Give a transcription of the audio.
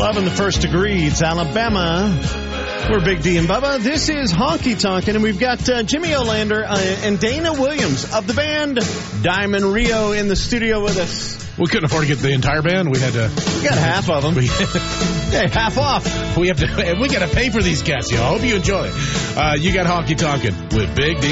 Love in the First Degree. It's Alabama. We're Big D and Bubba. This is Honky Tonkin', and we've got Jimmy Olander and Dana Williams of the band Diamond Rio in the studio with us. We couldn't afford to get the entire band. We had to. We got half of them. Hey, half off. We got to pay for these cats. I hope you enjoy it. You got Honky Tonkin' with Big D.